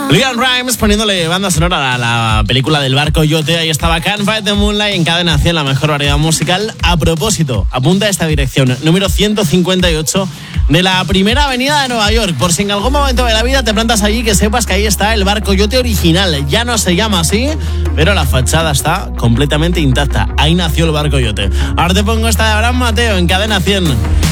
Leon Rimes poniéndole banda sonora a la película del barco Yote. Ahí estaba Can't Fight the Moonlight en Cadena 100, la mejor variedad musical. A propósito, apunta a esta dirección, número 158 de la primera avenida de Nueva York. Por si en algún momento de la vida te plantas allí, que sepas que ahí está el barco Yote original. Ya no se llama así, pero la fachada está completamente intacta. Ahí nació el barco Yote. Ahora te pongo esta de Abraham Mateo en Cadena 100.